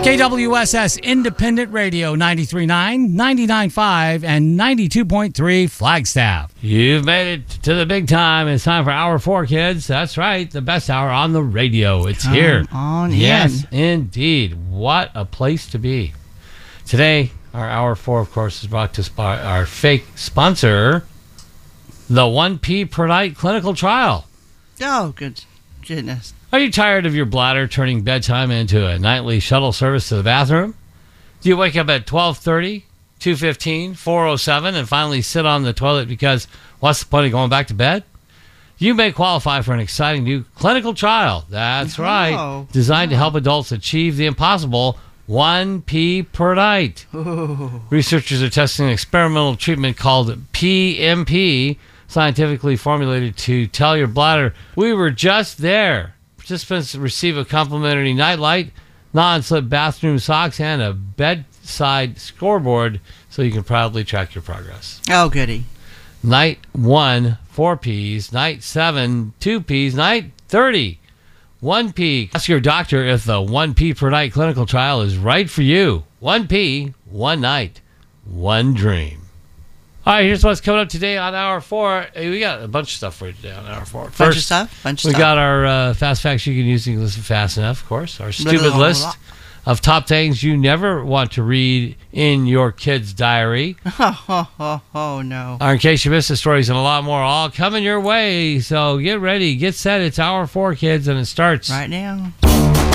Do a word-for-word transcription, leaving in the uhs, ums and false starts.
K W S S Independent Radio, ninety-three point nine, ninety-nine point five, and ninety-two point three Flagstaff. You've made it to the big time. It's time for Hour four, kids. That's right, the best hour on the radio. It's Come here. on Yes, in. indeed. What a place to be. Today, our Hour four, of course, is brought to us by our fake sponsor, the one P per night clinical trial. Oh, good goodness. Are you tired of your bladder turning bedtime into a nightly shuttle service to the bathroom? Do you wake up at twelve thirty, two fifteen, four oh seven and finally sit on the toilet because what's the point of going back to bed? You may qualify for an exciting new clinical trial. That's Oh, right. Designed to help adults achieve the impossible, one P per night. Ooh. Researchers are testing an experimental treatment called P M P, scientifically formulated to tell your bladder, we were just there. Participants receive a complimentary nightlight, non-slip bathroom socks, and a bedside scoreboard so you can proudly track your progress. Oh, goody. Night one, four Ps. Night seven, two Ps. Night thirty, one P. Ask your doctor if the one P per night clinical trial is right for you. one P, one night, one dream. All right, here's what's coming up today on Hour four. Hey, we got a bunch of stuff for you today on Hour four. First, Bunch of stuff? Bunch of we stuff. got our uh, fast facts you can use to listen fast enough, of course. Our stupid blah, blah, list blah. of top things you never want to read in your kid's diary. Oh, oh, oh, oh, no. Our In Case You Missed the Stories and a lot more all coming your way. So get ready, get set. It's Hour four, kids, and it starts Right now.